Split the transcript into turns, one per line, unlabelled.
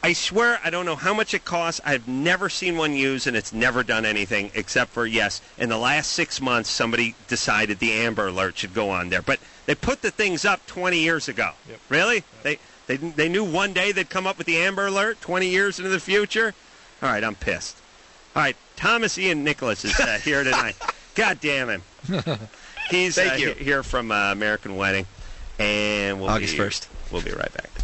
I swear I don't know how much it costs. I've never seen one used, and it's never done anything except for, yes, in the last 6 months, somebody decided the Amber Alert should go on there. But they put the things up 20 years ago.
Yep.
Really? They knew one day they'd come up with the Amber Alert 20 years into the future? All right, I'm pissed. All right, Thomas Ian Nicholas is here tonight. God damn him. He's here from American Wedding, and
August 1st.
We'll be right back.